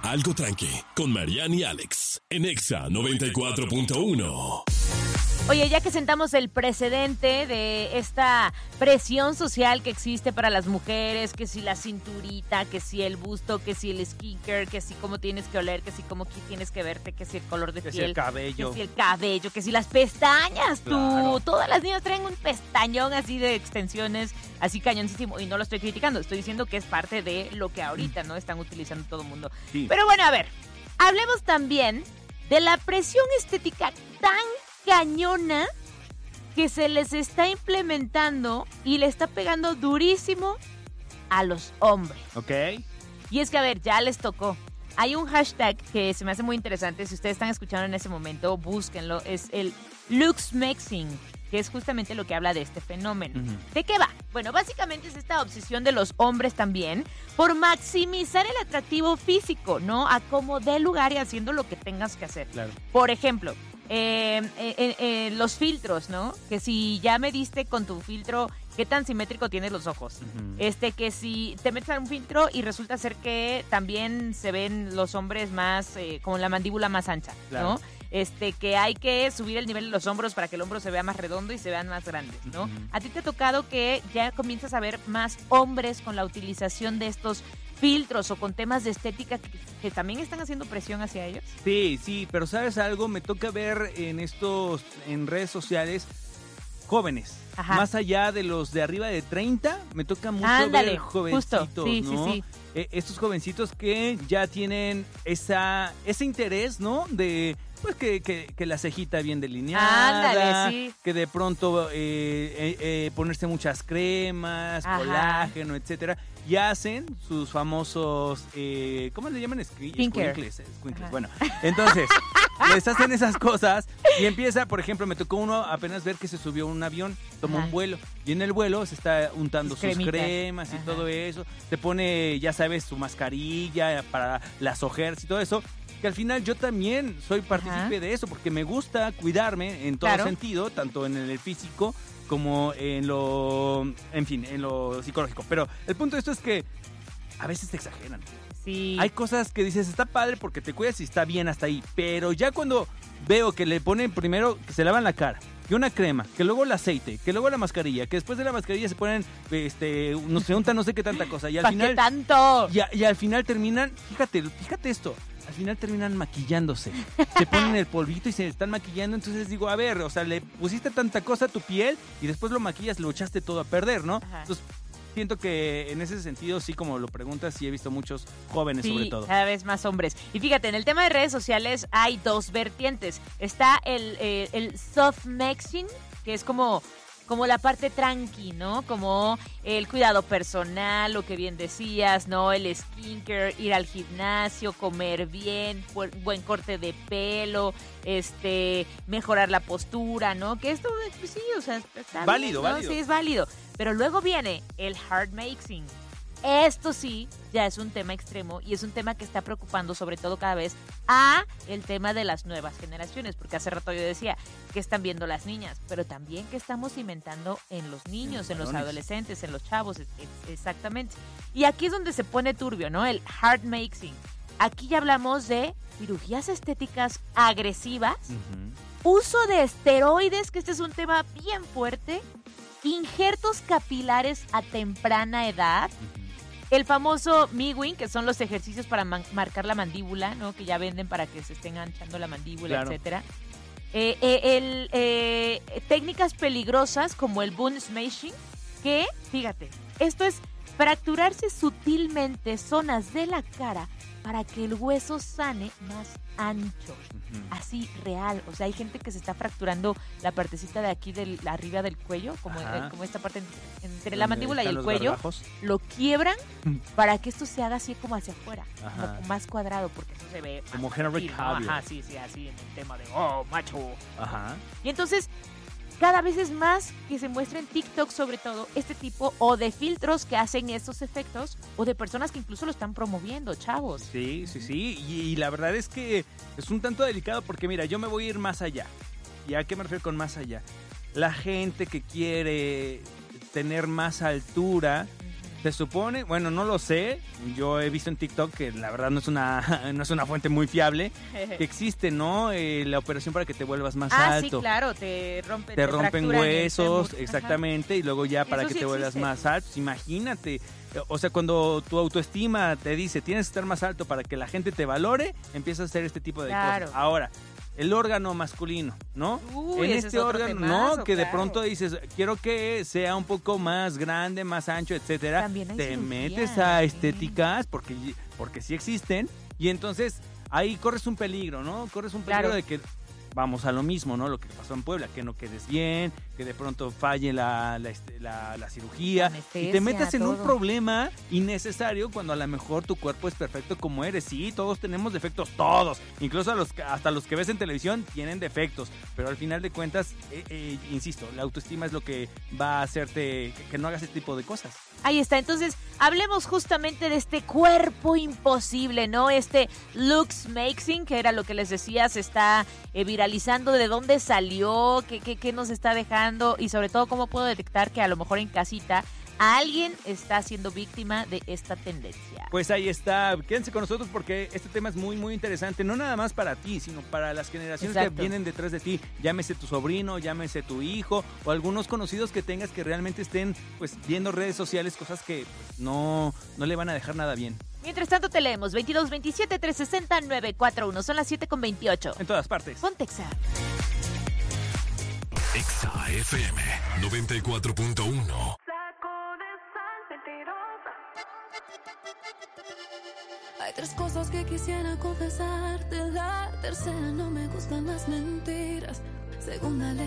Algo Tranqui, con Mariana y Alex, en Exa 94.1. Oye, ya que sentamos el precedente de esta presión social que existe para las mujeres, que si la cinturita, que si el busto, que si el skincare, que si cómo tienes que oler, que si cómo tienes que verte, que si el color de piel, si el cabello, que si el cabello, que si las pestañas, claro. Todas las niñas traen un pestañón así de extensiones, así cañoncísimo, y no lo estoy criticando, estoy diciendo que es parte de lo que ahorita no están utilizando todo el mundo. Sí. Pero bueno, a ver, hablemos también de la presión estética tan cañona que se les está implementando y le está pegando durísimo a los hombres. Ok. Y es que, a ver, ya les tocó. Hay un hashtag que se me hace muy interesante. Si ustedes están escuchando en ese momento, búsquenlo. Es el looksmaxing, que es justamente lo que habla de este fenómeno. Uh-huh. ¿De qué va? Bueno, básicamente es esta obsesión de los hombres también por maximizar el atractivo físico, ¿no? A como dé lugar y haciendo lo que tengas que hacer. Claro. Por ejemplo, los filtros, ¿no? Que si ya me diste con tu filtro, ¿qué tan simétrico tienes los ojos? Uh-huh. Que si te metes a un filtro y resulta ser que también se ven los hombres más, con la mandíbula más ancha, claro. ¿no? Que hay que subir el nivel de los hombros para que el hombro se vea más redondo y se vean más grandes, ¿no? Uh-huh. ¿A ti te ha tocado que ya comienzas a ver más hombres con la utilización de estos filtros o con temas de estética que también están haciendo presión hacia ellos? Sí, pero ¿sabes algo? Me toca ver en redes sociales jóvenes. Ajá. Más allá de los de arriba de 30, me toca mucho ver jovencitos, justo. Sí, ¿no? Sí. Estos jovencitos que ya tienen ese interés, ¿no? De pues que la cejita bien delineada, Ándale, sí. que de pronto ponerse muchas cremas, Ajá. colágeno, etcétera, y hacen sus famosos, ¿cómo le llaman? Squinkles. Bueno, entonces les hacen esas cosas y empieza, por ejemplo, me tocó uno apenas ver que se subió a un avión, tomó un vuelo y en el vuelo se está untando sus cremas y todo eso, se pone, ya sabes, su mascarilla para las ojeras y todo eso. Que al final yo también soy partícipe de eso, porque me gusta cuidarme en todo sentido, tanto en el físico como en lo psicológico. Pero el punto de esto es que a veces te exageran. Sí. Hay cosas que dices, está padre porque te cuidas y está bien hasta ahí, pero ya cuando veo que le ponen primero que se lavan la cara, que una crema, que luego el aceite, que luego la mascarilla, que después de la mascarilla se ponen, no se untan no sé qué tanta cosa, y al final... ¿Qué tanto? Y al final terminan, fíjate esto, al final terminan maquillándose. Se ponen el polvito y se están maquillando. Entonces digo, a ver, o sea, le pusiste tanta cosa a tu piel y después lo maquillas, lo echaste todo a perder, ¿no? Ajá. Entonces siento que en ese sentido, sí, como lo preguntas, sí he visto muchos jóvenes sobre todo. Cada vez más hombres. Y fíjate, en el tema de redes sociales hay dos vertientes. Está el softmaxing, que es como la parte tranqui, ¿no? Como el cuidado personal, lo que bien decías, ¿no? El skincare, ir al gimnasio, comer bien, buen corte de pelo, mejorar la postura, ¿no? Que esto, pues sí, o sea, está válido, bien, ¿no? válido. Sí, es válido. Pero luego viene el hardmaxing. Esto sí, ya es un tema extremo y es un tema que está preocupando sobre todo cada vez a el tema de las nuevas generaciones, porque hace rato yo decía que están viendo las niñas, pero también que estamos cimentando en los niños, en los adolescentes, en los chavos, exactamente. Y aquí es donde se pone turbio, ¿no? El hardmaxing. Aquí ya hablamos de cirugías estéticas agresivas, uso de esteroides, que este es un tema bien fuerte, injertos capilares a temprana edad, el famoso MeWing, que son los ejercicios para marcar la mandíbula, ¿no? Que ya venden para que se estén anchando la mandíbula, etcétera. Técnicas peligrosas como el bone smashing, que, fíjate, esto es fracturarse sutilmente zonas de la cara para que el hueso sane más ancho, así real. O sea, hay gente que se está fracturando la partecita de aquí arriba del cuello, como esta parte entre la mandíbula y el cuello, gargajos. Lo quiebran para que esto se haga así como hacia afuera, como más cuadrado, porque eso se ve como Henry Cavill. Ajá, sí, así en el tema de macho. Ajá. Y entonces cada vez es más que se muestra en TikTok, sobre todo, este tipo o de filtros que hacen estos efectos o de personas que incluso lo están promoviendo, chavos. Sí. Y la verdad es que es un tanto delicado porque, mira, yo me voy a ir más allá. ¿Y a qué me refiero con más allá? La gente que quiere tener más altura Se supone, bueno, no lo sé, yo he visto en TikTok que la verdad no es una fuente muy fiable, que existe, ¿no? La operación para que te vuelvas más alto. Sí, claro, te rompen huesos, exactamente, y luego ya para que sí te vuelvas existe. más alto. Imagínate, o sea, cuando tu autoestima te dice tienes que estar más alto para que la gente te valore, empiezas a hacer este tipo de cosas. Ahora, el órgano masculino, ¿no? Uy, en ese este es otro órgano, temazo, ¿no? Que de claro. pronto dices, quiero que sea un poco más grande, más ancho, etcétera. También hay te cirugía, metes a estéticas porque sí existen y entonces ahí corres un peligro, ¿no? Corres un peligro de que vamos a lo mismo, ¿no? Lo que pasó en Puebla, que no quedes bien, que de pronto falle la cirugía y te metas en un problema innecesario cuando a lo mejor tu cuerpo es perfecto como eres. Sí, todos tenemos defectos, todos. Incluso hasta los que ves en televisión tienen defectos, pero al final de cuentas, insisto, la autoestima es lo que va a hacerte que no hagas este tipo de cosas. Ahí está, entonces hablemos justamente de este cuerpo imposible, ¿no? Este looks making, que era lo que les decía, se está viralizando, de dónde salió, qué nos está dejando y sobre todo cómo puedo detectar que a lo mejor en casita alguien está siendo víctima de esta tendencia. Pues ahí está, quédense con nosotros porque este tema es muy, muy interesante, no nada más para ti, sino para las generaciones que vienen detrás de ti, llámese tu sobrino, llámese tu hijo o algunos conocidos que tengas que realmente estén pues viendo redes sociales, cosas que pues, no le van a dejar nada bien. Mientras tanto te leemos 2227-360-941, son las 7:28. En todas partes. Ponte Exa. Exa FM 94.1. Hay 3 cosas que quisiera confesarte. La tercera, no me gustan las mentiras. Segunda,